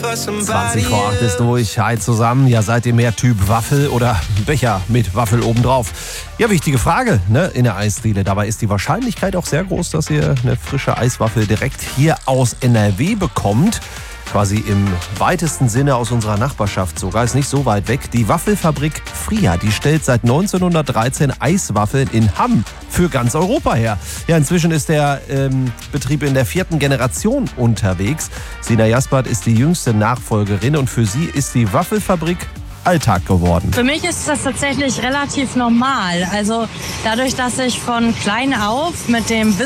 20 vor 8 ist durch. Hi zusammen. Ja, seid ihr mehr Typ Waffel oder Becher mit Waffel obendrauf? Ja, wichtige Frage, ne, in der Eisdiele. Dabei ist die Wahrscheinlichkeit auch sehr groß, dass ihr eine frische Eiswaffel direkt hier aus NRW bekommt. Quasi im weitesten Sinne aus unserer Nachbarschaft sogar, ist nicht so weit weg. Die Waffelfabrik Fria, die stellt seit 1913 Eiswaffeln in Hamm für ganz Europa her. Ja, inzwischen ist der Betrieb in der 4. Generation unterwegs. Sina Jaspert ist die jüngste Nachfolgerin und für sie ist die Waffelfabrik Alltag geworden. Für mich ist das tatsächlich relativ normal. Also dadurch, dass ich von klein auf mit dem